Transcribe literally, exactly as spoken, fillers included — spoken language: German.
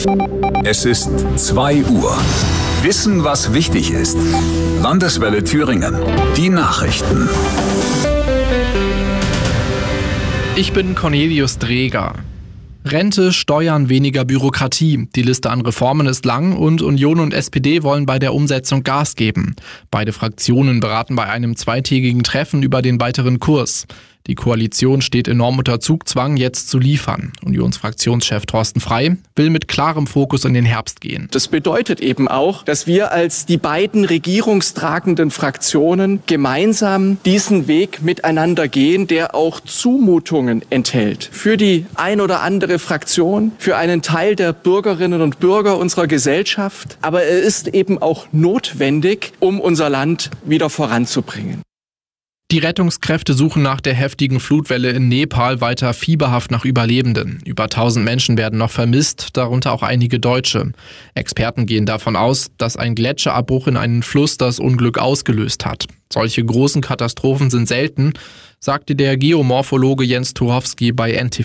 Es ist zwei Uhr. Wissen, was wichtig ist. Landeswelle Thüringen. Die Nachrichten. Ich bin Cornelius Dreger. Rente, Steuern, weniger Bürokratie. Die Liste an Reformen ist lang und Union und S P D wollen bei der Umsetzung Gas geben. Beide Fraktionen beraten bei einem zweitägigen Treffen über den weiteren Kurs. Die Koalition steht enorm unter Zugzwang, jetzt zu liefern. Unionsfraktionschef Thorsten Frey will mit klarem Fokus in den Herbst gehen. Das bedeutet eben auch, dass wir als die beiden regierungstragenden Fraktionen gemeinsam diesen Weg miteinander gehen, der auch Zumutungen enthält. Für die ein oder andere Fraktion, für einen Teil der Bürgerinnen und Bürger unserer Gesellschaft. Aber er ist eben auch notwendig, um unser Land wieder voranzubringen. Die Rettungskräfte suchen nach der heftigen Flutwelle in Nepal weiter fieberhaft nach Überlebenden. Über tausend Menschen werden noch vermisst, darunter auch einige Deutsche. Experten gehen davon aus, dass ein Gletscherabbruch in einen Fluss das Unglück ausgelöst hat. Solche großen Katastrophen sind selten, sagte der Geomorphologe Jens Tuchowski bei N T V.